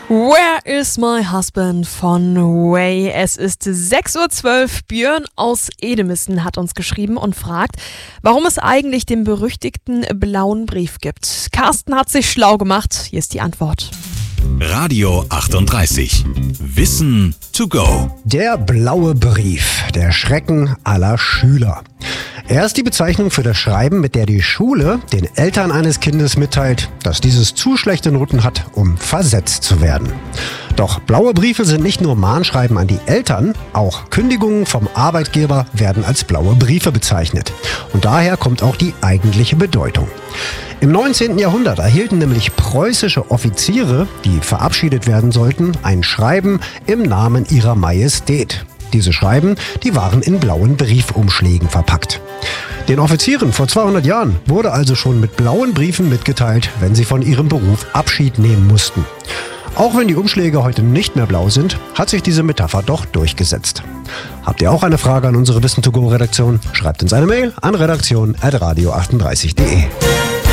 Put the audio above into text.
Where is my husband von Way? Es ist 6.12 Uhr. Björn aus Edemissen hat uns geschrieben und fragt, warum es eigentlich den berüchtigten blauen Brief gibt. Carsten hat sich schlau gemacht. Hier ist die Antwort. Radio 38. Wissen to go. Der blaue Brief, der Schrecken aller Schüler. Er ist die Bezeichnung für das Schreiben, mit der die Schule den Eltern eines Kindes mitteilt, dass dieses zu schlechte Noten hat, um versetzt zu werden. Doch blaue Briefe sind nicht nur Mahnschreiben an die Eltern, auch Kündigungen vom Arbeitgeber werden als blaue Briefe bezeichnet. Und daher kommt auch die eigentliche Bedeutung. Im 19. Jahrhundert erhielten nämlich preußische Offiziere, die verabschiedet werden sollten, ein Schreiben im Namen ihrer Majestät. Diese Schreiben, die waren in blauen Briefumschlägen verpackt. Den Offizieren vor 200 Jahren wurde also schon mit blauen Briefen mitgeteilt, wenn sie von ihrem Beruf Abschied nehmen mussten. Auch wenn die Umschläge heute nicht mehr blau sind, hat sich diese Metapher doch durchgesetzt. Habt ihr auch eine Frage an unsere Wissen-to-go-Redaktion? Schreibt uns eine Mail an redaktion@radio38.de.